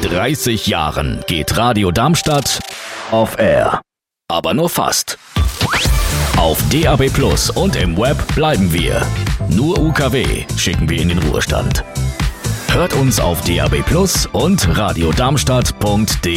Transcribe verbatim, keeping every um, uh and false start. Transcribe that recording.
dreißig Jahren geht Radio Darmstadt off air. Aber nur fast. Auf D A B Plus und im Web bleiben wir. Nur U K W schicken wir in den Ruhestand. Hört uns auf D A B Plus und radiodarmstadt punkt de.